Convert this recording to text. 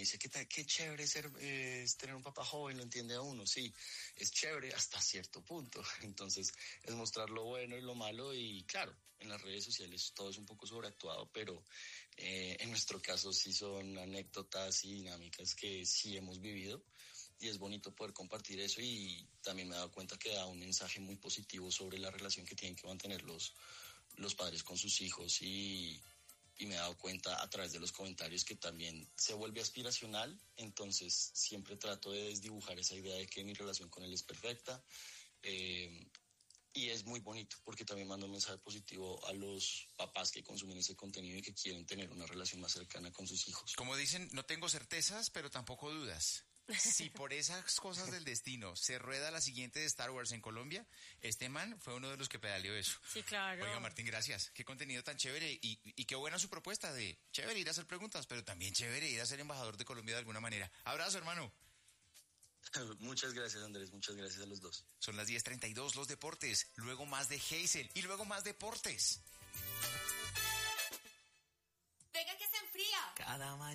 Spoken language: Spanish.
dice, qué chévere es tener un papá joven, lo entiende a uno, sí, es chévere hasta cierto punto. Entonces es mostrar lo bueno y lo malo y claro, en las redes sociales todo es un poco sobreactuado, pero en nuestro caso sí son anécdotas y dinámicas que sí hemos vivido y es bonito poder compartir eso y también me he dado cuenta que da un mensaje muy positivo sobre la relación que tienen que mantener los padres con sus hijos y me he dado cuenta a través de los comentarios que también se vuelve aspiracional, entonces siempre trato de desdibujar esa idea de que mi relación con él es perfecta y es muy bonito porque también mando un mensaje positivo a los papás que consumen ese contenido y que quieren tener una relación más cercana con sus hijos. Como dicen, no tengo certezas, pero tampoco dudas. Si por esas cosas del destino se rueda la siguiente de Star Wars en Colombia, este man fue uno de los que pedaleó eso. Sí, claro. Oiga, Martín, gracias. Qué contenido tan chévere y qué buena su propuesta de chévere ir a hacer preguntas, pero también chévere ir a ser embajador de Colombia de alguna manera. Abrazo, hermano. Muchas gracias, Andrés. Muchas gracias a los dos. Son las 10:32, los deportes. Luego más de Hazel y luego más deportes. Venga que se enfría. Cada mañana.